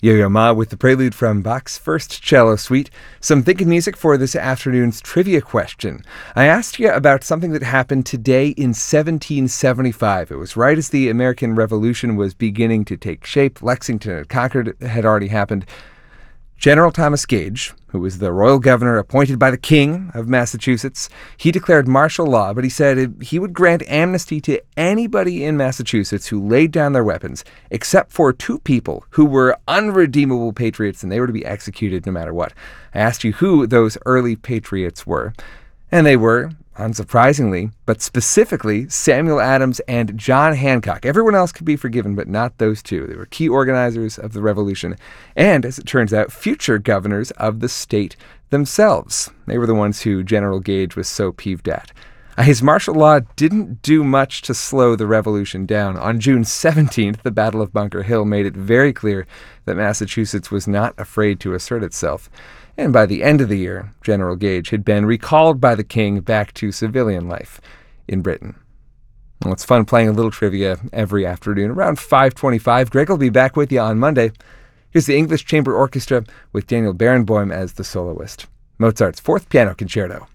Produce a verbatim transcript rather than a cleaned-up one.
Yo-Yo Ma with the prelude from Bach's First Cello Suite. Some thinking music for this afternoon's trivia question. I asked you about something that happened today in seventeen seventy-five. It was right as the American Revolution was beginning to take shape. Lexington and Concord had already happened. General Thomas Gage, who was the royal governor appointed by the King of Massachusetts, he declared martial law, but he said he would grant amnesty to anybody in Massachusetts who laid down their weapons, except for two people who were unredeemable patriots, and they were to be executed no matter what. I asked you who those early patriots were, and they were, unsurprisingly, but specifically Samuel Adams and John Hancock. Everyone else could be forgiven, but not those two. They were key organizers of the Revolution, and, as it turns out, future governors of the state themselves. They were the ones who General Gage was so peeved at. Uh, his martial law didn't do much to slow the revolution down. On June seventeenth, the Battle of Bunker Hill made it very clear that Massachusetts was not afraid to assert itself. And by the end of the year, General Gage had been recalled by the king back to civilian life in Britain. Well, it's fun playing a little trivia every afternoon around five twenty-five. Greg will be back with you on Monday. Here's the English Chamber Orchestra with Daniel Barenboim as the soloist. Mozart's Fourth Piano Concerto.